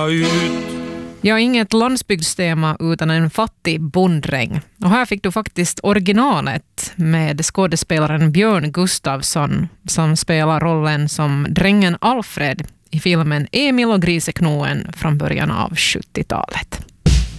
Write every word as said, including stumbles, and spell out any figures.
åka ut. Ja, inget landsbygdstema utan en fattig bonddräng. Och här fick du faktiskt originalet med skådespelaren Björn Gustafsson som spelar rollen som drängen Alfred i filmen Emil och griseknoen från början av sjuttiotalet.